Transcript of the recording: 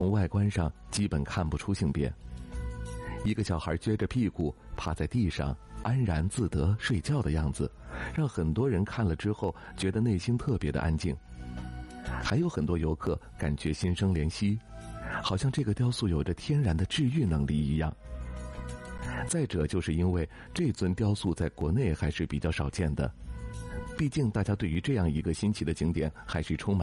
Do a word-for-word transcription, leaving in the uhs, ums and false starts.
从外观上基本看不出性别。一个小孩撅着屁股趴在地上安然自得睡觉的样子，让很多人看了之后觉得内心特别的安静。还有很多游客感觉心生怜惜，好像这个雕塑有着天然的治愈能力一样。再者就是因为这尊雕塑在国内还是比较少见的，毕竟大家对于这样一个新奇的景点还是充满